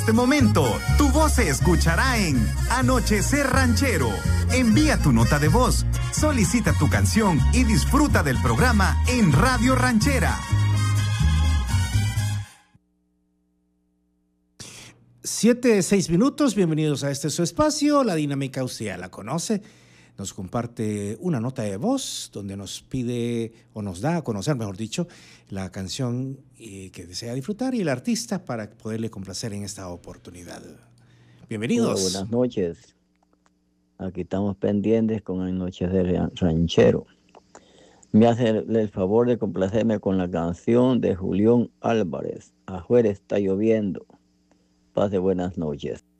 este momento, tu voz se escuchará en Anochecer Ranchero. Envía tu nota de voz, solicita tu canción y disfruta del programa en Radio Ranchera. 7:06, bienvenidos a este su espacio. La dinámica usted ya la conoce. Nos comparte una nota de voz donde nos pide, o nos da a conocer, mejor dicho, la canción que desea disfrutar y el artista para poderle complacer en esta oportunidad. Bienvenidos. Hola, buenas noches. Aquí estamos pendientes con el Noches de Ranchero. Me hace el favor de complacerme con la canción de Julián Álvarez. Afuera está lloviendo. Pase buenas noches.